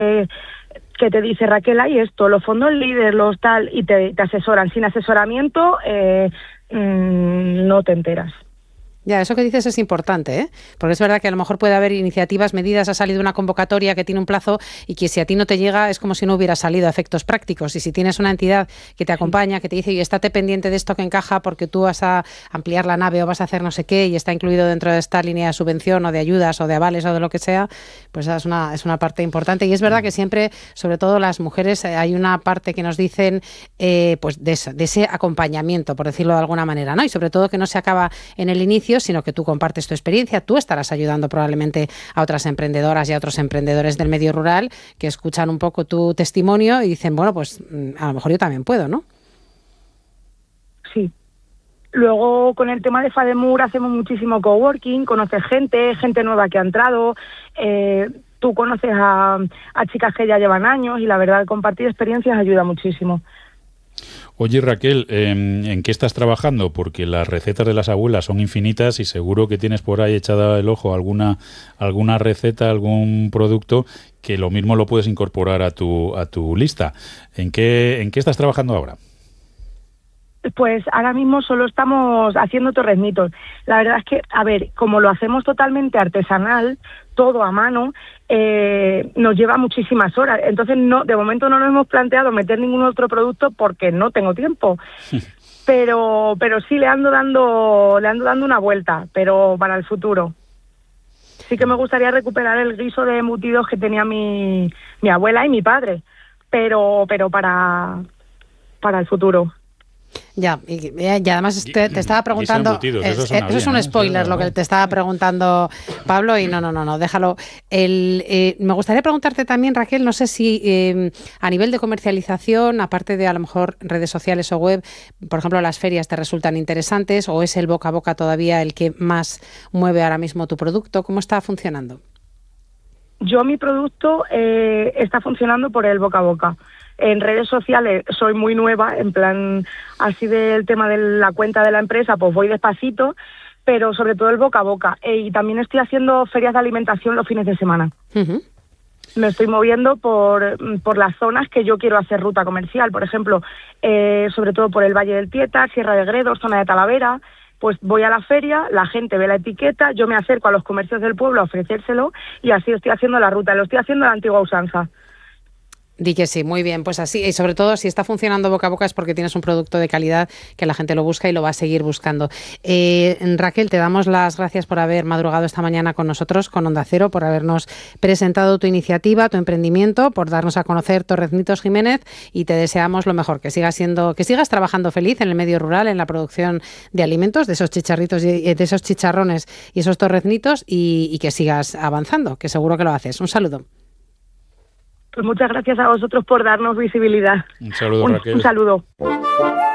que te dice, Raquel, hay esto, los fondos líder, los tal, y te asesoran. Sin asesoramiento no te enteras. Ya, eso que dices es importante, ¿eh? Porque es verdad que a lo mejor puede haber iniciativas, medidas, ha salido una convocatoria que tiene un plazo y que si a ti no te llega es como si no hubiera salido a efectos prácticos. Y si tienes una entidad que te acompaña, que te dice, y estate pendiente de esto que encaja porque tú vas a ampliar la nave o vas a hacer no sé qué y está incluido dentro de esta línea de subvención o de ayudas o de avales o de lo que sea, pues es una parte importante. Y es verdad que siempre, sobre todo las mujeres, hay una parte que nos dicen pues de ese acompañamiento, por decirlo de alguna manera, ¿no? Y sobre todo que no se acaba en el inicio, sino que tú compartes tu experiencia, tú estarás ayudando probablemente a otras emprendedoras y a otros emprendedores del medio rural que escuchan un poco tu testimonio y dicen, bueno, pues a lo mejor yo también puedo, ¿no? Sí. Luego, con el tema de FADEMUR hacemos muchísimo coworking, conoces gente nueva que ha entrado, tú conoces a chicas que ya llevan años y la verdad, compartir experiencias ayuda muchísimo. Oye, Raquel, ¿en qué estás trabajando? Porque las recetas de las abuelas son infinitas y seguro que tienes por ahí echada el ojo alguna receta, algún producto que lo mismo lo puedes incorporar a tu lista. ¿En qué estás trabajando ahora? Pues ahora mismo solo estamos haciendo torreznitos. La verdad es que, a ver, como lo hacemos totalmente artesanal, todo a mano, nos lleva muchísimas horas. Entonces, de momento no nos hemos planteado meter ningún otro producto porque no tengo tiempo. Pero sí le ando dando una vuelta, pero para el futuro. Sí que me gustaría recuperar el guiso de embutidos que tenía mi abuela y mi padre, pero para el futuro. Ya, y además te estaba preguntando, eso es un spoiler, lo que te estaba preguntando Pablo, y no, déjalo. Me gustaría preguntarte también, Raquel, no sé si a nivel de comercialización, aparte de a lo mejor redes sociales o web, por ejemplo, las ferias te resultan interesantes, o es el boca a boca todavía el que más mueve ahora mismo tu producto. ¿Cómo está funcionando? Mi producto está funcionando por el boca a boca. En redes sociales soy muy nueva, en plan, así del tema de la cuenta de la empresa, pues voy despacito, pero sobre todo el boca a boca. Y también estoy haciendo ferias de alimentación los fines de semana. Uh-huh. Me estoy moviendo por las zonas que yo quiero hacer ruta comercial. Por ejemplo, sobre todo por el Valle del Tieta, Sierra de Gredos, zona de Talavera. Pues voy a la feria, la gente ve la etiqueta, yo me acerco a los comercios del pueblo a ofrecérselo y así estoy haciendo la ruta. Lo estoy haciendo a la antigua usanza. Di que sí, muy bien, pues así, y sobre todo si está funcionando boca a boca es porque tienes un producto de calidad que la gente lo busca y lo va a seguir buscando. Raquel, te damos las gracias por haber madrugado esta mañana con nosotros, con Onda Cero, por habernos presentado tu iniciativa, tu emprendimiento, por darnos a conocer Torreznitos Jiménez, y te deseamos lo mejor, que sigas trabajando feliz en el medio rural, en la producción de alimentos, de esos chicharritos, de esos chicharrones y esos torreznitos, y que sigas avanzando, que seguro que lo haces. Un saludo. Pues muchas gracias a vosotros por darnos visibilidad. Un saludo, Raquel. Un saludo.